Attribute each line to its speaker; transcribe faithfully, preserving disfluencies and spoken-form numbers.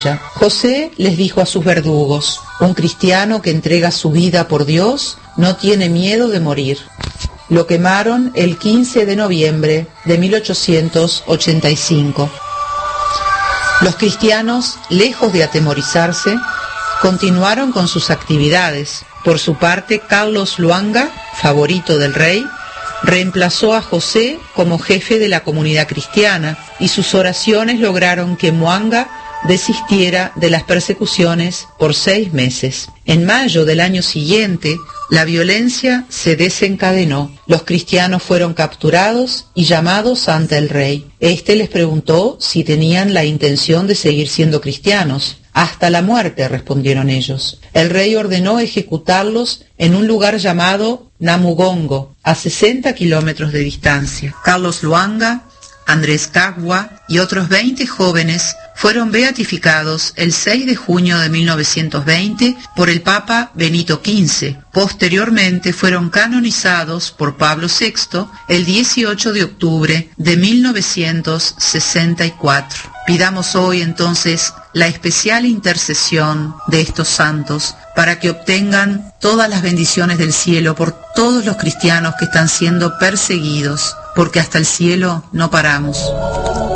Speaker 1: José les dijo a sus verdugos: un cristiano que entrega su vida por Dios no tiene miedo de morir. Lo quemaron el quince de noviembre de mil ochocientos ochenta y cinco. Los cristianos, lejos de atemorizarse, continuaron con sus actividades. Por su parte, Carlos Luanga, favorito del rey, reemplazó a José como jefe de la comunidad cristiana, y sus oraciones lograron que Mwanga desistiera de las persecuciones por seis meses. En mayo del año siguiente, la violencia se desencadenó. Los cristianos fueron capturados y llamados ante el rey. Este les preguntó si tenían la intención de seguir siendo cristianos. Hasta la muerte, respondieron ellos. El rey ordenó ejecutarlos en un lugar llamado Namugongo, a sesenta kilómetros de distancia. Carlos Luanga, Andrés Cagua y otros veinte jóvenes fueron beatificados el seis de junio de mil novecientos veinte por el Papa Benito quince. Posteriormente fueron canonizados por Pablo sexto el dieciocho de octubre de mil novecientos sesenta y cuatro. Pidamos hoy entonces la especial intercesión de estos santos para que obtengan todas las bendiciones del cielo por todos los cristianos que están siendo perseguidos, porque hasta el cielo no paramos.